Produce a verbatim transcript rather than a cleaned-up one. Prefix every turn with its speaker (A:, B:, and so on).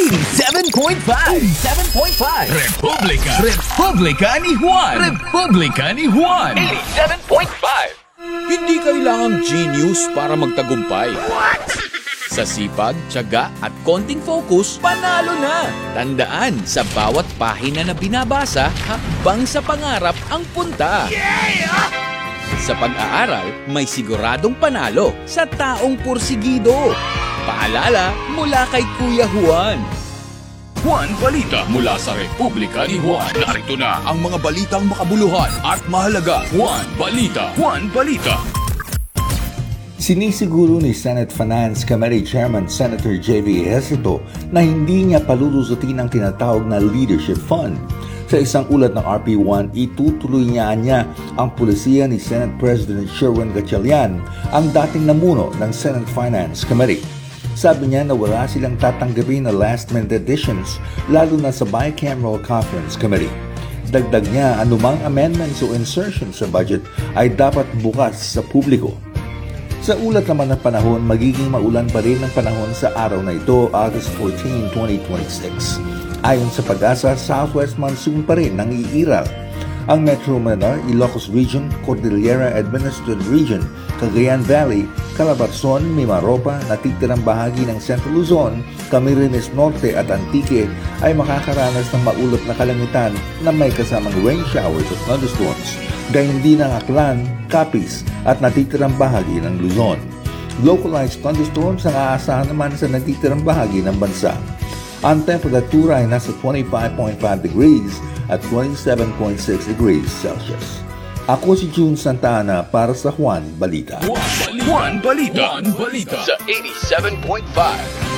A: eighty-seven point five. eighty-seven point five.
B: Republika. Republika ni Juan. Republika ni Juan.
A: eighty-seven point five.
C: Hindi kailangang genius para magtagumpay.
A: What?
C: Sa sipag, tiyaga at konting focus, panalo na! Tandaan, sa bawat pahina na binabasa, hakbang sa pangarap ang punta.
A: Yeah!
C: Sa pag-aaral, may siguradong panalo sa taong pursigido. Paalala mula kay Kuya Juan.
B: Juan Balita mula sa Republika ni Juan. Narito na ang mga balitang makabuluhan at mahalaga. Juan Balita. Juan Balita.
D: Sinisiguro ni Senate Finance Committee Chairman Senator J V Ejercito na hindi niya palulusutin ang tinatawag na Leadership Fund. Sa isang ulat ng R P one, itutuloy niya niya ang pulisiya ni Senate President Sherwin Gatchalian, ang dating namuno ng Senate Finance Committee. Sabi niya na wala silang tatanggapin na last-minute additions, lalo na sa Bicameral Conference Committee. Dagdag niya, anumang amendments o insertions sa budget ay dapat bukas sa publiko. Sa ulat naman ng panahon, magiging maulan pa rin ang panahon sa araw na ito, August fourteenth, twenty twenty-six. Ayon sa Pag-asa, southwest monsoon pa rin ang iiral. Ang Metro Manila, Ilocos Region, Cordillera Administrative Region, Cagayan Valley, Calabarzon, Mimaropa, natitirang bahagi ng Central Luzon, Camarines Norte at Antique ay makakaranas ng maulap na kalangitan na may kasamang rain showers at thunderstorms. Gayun din ang Aklan, Capiz at natitirang bahagi ng Luzon. Localized thunderstorms ang aasahan naman sa natitirang bahagi ng bansa. Ang temperatura ay nasa twenty-five point five degrees at twenty-seven point six degrees Celsius. Ako si June Santana para sa Juan Balita.
B: Juan Balita. Juan Balita.
A: Sa eighty-seven point five.